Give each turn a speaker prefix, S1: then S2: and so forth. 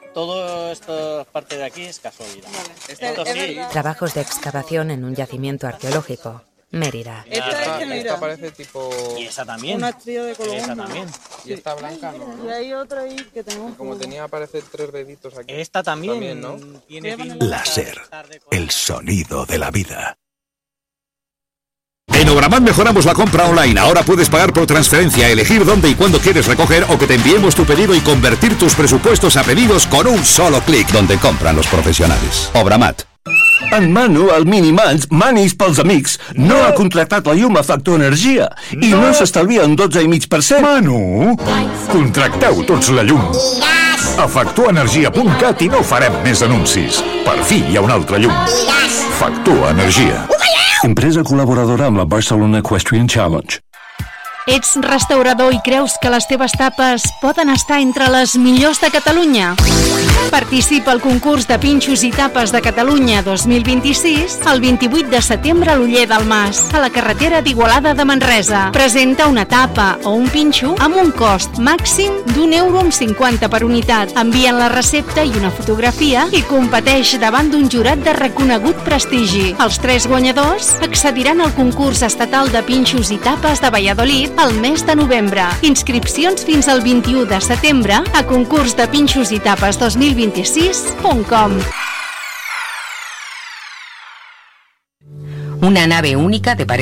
S1: Todo esta parte de aquí es casualidad. Esto sí.
S2: Trabajos de excavación en un yacimiento arqueológico. Mérida.
S3: Esta parece tipo...
S1: Y esa también.
S4: Una estrella de color.
S1: Esa también.
S3: Y esta blanca, ¿no?
S4: Y hay otra ahí que tenemos.
S3: Como tenía, parece 3 deditos aquí.
S1: Esta también,
S3: ¿no?
S1: Tiene
S5: Láser, el sonido de la vida. En Obramat mejoramos la compra online. Ahora puedes pagar por transferencia, elegir dónde y cuándo quieres recoger o que te enviemos tu pedido y convertir tus presupuestos a pedidos con un solo clic. Donde compran los profesionales. Obramat.
S6: En Manu, el Minimans, Manis pels amics, no ha contractat la llum a Factor Energia i no s'estalvia un 12,5%.
S5: Manu, contracteu tots la llum. A factorenergia.cat i no farem més anuncis. Per fi hi ha una altra llum. Factor Energia.
S6: Empresa col·laboradora amb la Barcelona Equestrian Challenge.
S7: Ets restaurador i creus que les teves tapes poden estar entre les millors de Catalunya? Participa al concurs de pinxos i tapes de Catalunya 2026 el 28 de setembre a l'Oller del Mas, a la carretera d'Igualada de Manresa. Presenta una tapa o un pinxo amb un cost màxim d'1,50 € per unitat. Envien la recepta i una fotografia i competeix davant d'un jurat de reconegut prestigi. Els 3 guanyadors accediran al concurs estatal de pinxos i tapes de Valladolid al mes de novembre. Inscripcions fins al 21 de setembre a concursdepinxositapes2026.com.
S8: Una nave única de